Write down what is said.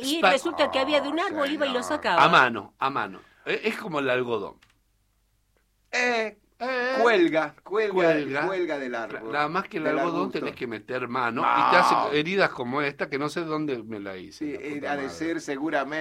y resulta que había de un árbol, iba y lo sacaba. A mano. Es como el algodón. Cuelga del árbol. Nada más que el del algodón arbusto. tenés que meter mano y te hace heridas como esta que no sé dónde me la hice. Sí, la puta ha de madre. ser seguramente